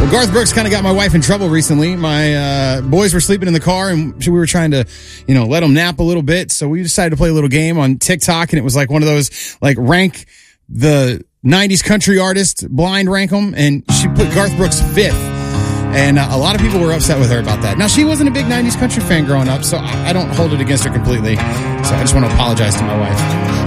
Well, Garth Brooks kind of got my wife in trouble recently. My boys were sleeping in the car, and we were trying to, let them nap a little bit. So we decided to play a little game on TikTok, and it was like one of those, rank the 90s country artist, blind rank them, and she put Garth Brooks 5th. And a lot of people were upset with her about that. Now, she wasn't a big 90s country fan growing up, so I don't hold it against her completely. So I just want to apologize to my wife.